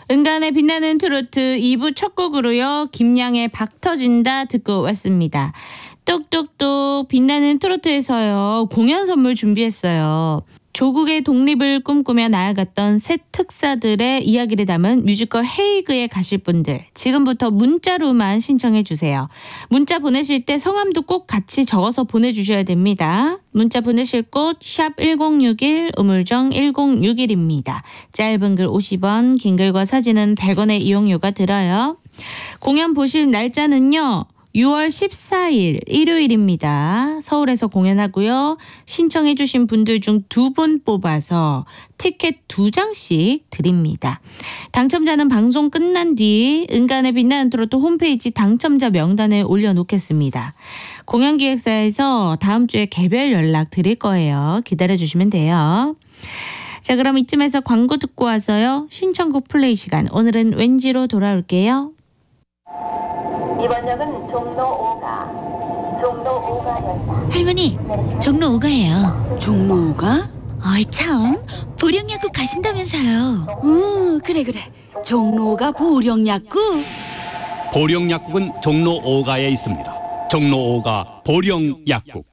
은간의 빛나는 트로트 2부 첫 곡으로요. 김양의 박 터진다 듣고 왔습니다. 똑똑똑 빛나는 트로트에서요. 공연 선물 준비했어요. 조국의 독립을 꿈꾸며 나아갔던 새 특사들의 이야기를 담은 뮤지컬 헤이그에 가실 분들 지금부터 문자로만 신청해 주세요. 문자 보내실 때 성함도 꼭 같이 적어서 보내주셔야 됩니다. 문자 보내실 곳 샵 1061 우물정 1061입니다. 짧은 글 50원, 긴 글과 사진은 100원의 이용료가 들어요. 공연 보실 날짜는요. 6월 14일 일요일입니다. 서울에서 공연하고요. 신청해 주신 분들 중 2분 뽑아서 티켓 2장씩 드립니다. 당첨자는 방송 끝난 뒤 은간의 빛나는 트로트 홈페이지 당첨자 명단에 올려놓겠습니다. 공연기획사에서 다음 주에 개별 연락 드릴 거예요. 기다려주시면 돼요. 자, 그럼 이쯤에서 광고 듣고 와서요. 신청곡 플레이 시간. 오늘은 왠지로 돌아올게요. 이번 역은 종로 5가역입니다. 할머니, 종로 5가예요. 종로 5가? 어이 참, 보령약국 가신다면서요. 그래. 종로 5가 보령약국? 보령약국은 종로 5가에 있습니다. 종로 5가 보령약국.